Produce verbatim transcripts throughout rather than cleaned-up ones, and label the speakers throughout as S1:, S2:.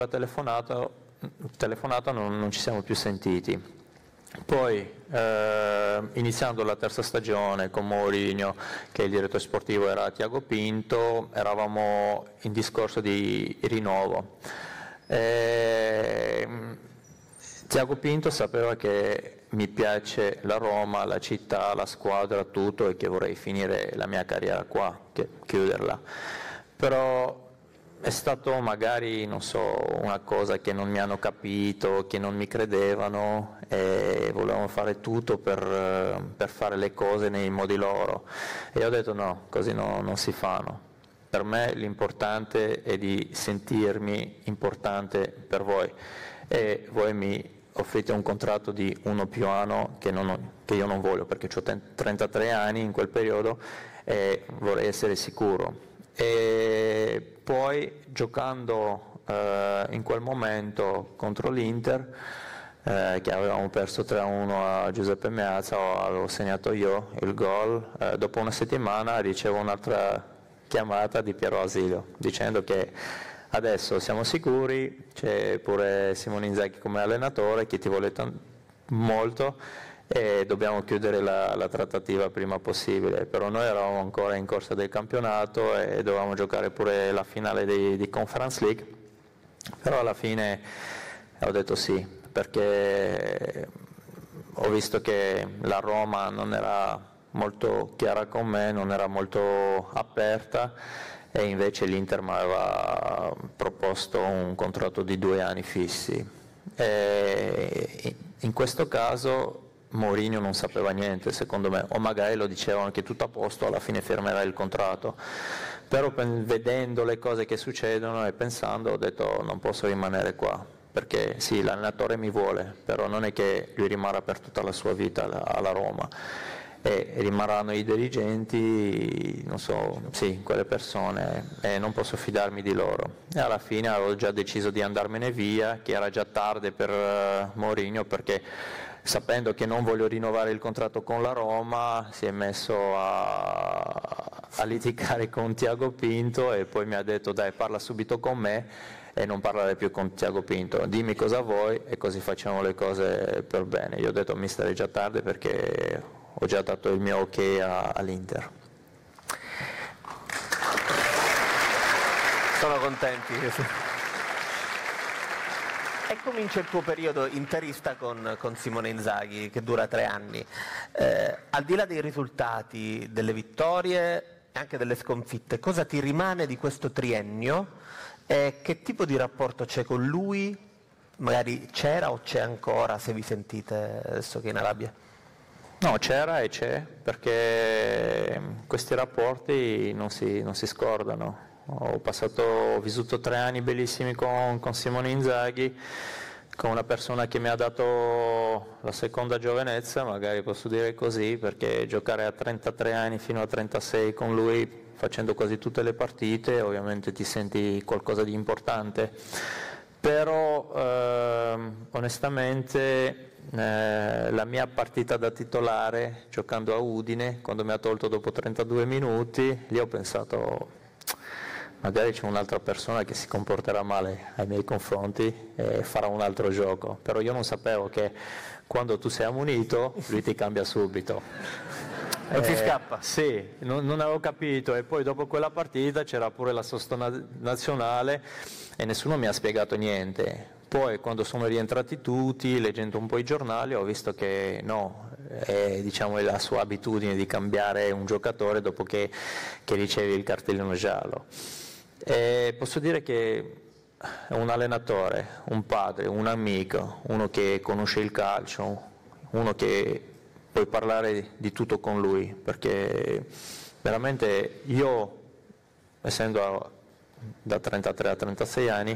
S1: telefonato, telefonato non, non ci siamo più sentiti. Poi eh, iniziando la terza stagione con Mourinho, che il direttore sportivo era Tiago Pinto, eravamo in discorso di rinnovo. E, Tiago Pinto sapeva che mi piace la Roma, la città, la squadra, tutto, e che vorrei finire la mia carriera qua, che, chiuderla. Però è stato magari, non so, una cosa che non mi hanno capito, che non mi credevano e volevano fare tutto per, per fare le cose nei modi loro. E io ho detto no, così no, non si fanno. Per me l'importante è di sentirmi importante per voi e voi mi offrite un contratto di uno più anno che, non, che io non voglio, perché ho trentatré anni in quel periodo e vorrei essere sicuro. E poi giocando eh, in quel momento contro l'Inter, eh, che avevamo perso tre a uno a Giuseppe Meazza, avevo segnato io il gol, eh, dopo una settimana ricevo un'altra chiamata di Piero Asilio dicendo che adesso siamo sicuri, c'è pure Simone Inzaghi come allenatore che ti vuole t- molto e dobbiamo chiudere la, la trattativa prima possibile. Però noi eravamo ancora in corsa del campionato e dovevamo giocare pure la finale di, di Conference League, però alla fine ho detto sì, perché ho visto che la Roma non era molto chiara con me, non era molto aperta, e invece l'Inter mi aveva proposto un contratto di due anni fissi. E in questo caso Mourinho non sapeva niente, secondo me, o magari lo dicevano che tutto a posto, alla fine firmerà il contratto, però vedendo le cose che succedono e pensando ho detto non posso rimanere qua, perché sì, l'allenatore mi vuole, però non è che lui rimarrà per tutta la sua vita alla, alla Roma, e rimarranno i dirigenti, non so, sì, quelle persone, e non posso fidarmi di loro. E alla fine avevo già deciso di andarmene via, che era già tardi per uh, Mourinho, perché sapendo che non voglio rinnovare il contratto con la Roma si è messo a, a litigare con Tiago Pinto e poi mi ha detto dai, parla subito con me e non parlare più con Tiago Pinto, dimmi cosa vuoi e così facciamo le cose per bene. Io ho detto mister è già tardi perché ho già dato il mio ok a, all'Inter.
S2: Sono contenti. E comincia il tuo periodo interista con, con Simone Inzaghi, che dura tre anni. Eh, al di là dei risultati, delle vittorie e anche delle sconfitte, cosa ti rimane di questo triennio e che tipo di rapporto c'è con lui? Magari c'era o c'è ancora, se vi sentite adesso che è in Arabia?
S1: No, c'era e c'è, perché questi rapporti non si, non si scordano. Ho passato, ho vissuto tre anni bellissimi con, con Simone Inzaghi, con una persona che mi ha dato la seconda giovinezza, magari posso dire così, perché giocare a trentatré anni fino a trentasei con lui, facendo quasi tutte le partite, ovviamente ti senti qualcosa di importante. Però ehm, onestamente eh, la mia partita da titolare giocando a Udine, quando mi ha tolto dopo trentadue minuti, lì ho pensato magari c'è un'altra persona che si comporterà male ai miei confronti e farà un altro gioco, però io non sapevo che quando tu sei ammonito lui ti cambia subito.
S2: Non si
S1: Eh,
S2: scappa?
S1: Sì, non, non avevo capito, e poi dopo quella partita c'era pure la sosta nazionale e nessuno mi ha spiegato niente. Poi quando sono rientrati tutti, leggendo un po' i giornali, ho visto che no, è, diciamo, è la sua abitudine di cambiare un giocatore dopo che, che ricevi il cartellino giallo. E posso dire che è un allenatore, un padre, un amico, uno che conosce il calcio, uno che puoi parlare di tutto con lui, perché veramente io, essendo da trentatré a trentasei anni,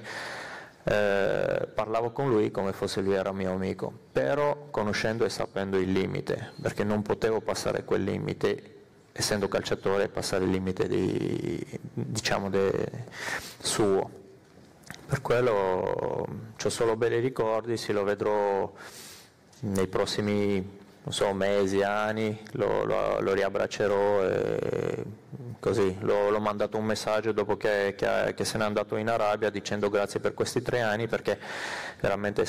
S1: eh, parlavo con lui come fosse lui era mio amico, però conoscendo e sapendo il limite, perché non potevo passare quel limite, essendo calciatore, passare il limite di, diciamo de, suo. Per quello ho solo belli ricordi, se lo vedrò nei prossimi non so, mesi, anni, lo, lo, lo riabbraccerò e così, l'ho, l'ho mandato un messaggio dopo che, che, che se n'è andato in Arabia dicendo grazie per questi tre anni, perché veramente